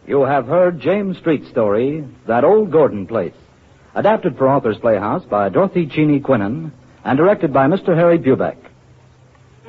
You have heard James Street's story, That Old Gordon Place, adapted for Authors Playhouse by Dorothy Cheney Quinnen and directed by Mr. Harry Bubeck.